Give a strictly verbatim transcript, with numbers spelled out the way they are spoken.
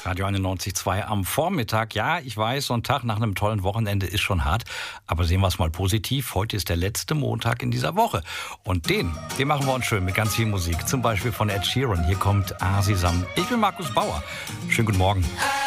Radio einundneunzig Komma zwei am Vormittag. Ja, ich weiß, so ein Tag nach einem tollen Wochenende ist schon hart. Aber sehen wir es mal positiv. Heute ist der letzte Montag in dieser Woche. Und den, den machen wir uns schön mit ganz viel Musik. Zum Beispiel von Ed Sheeran. Hier kommt Asisam. Ich bin Markus Bauer. Schönen guten Morgen.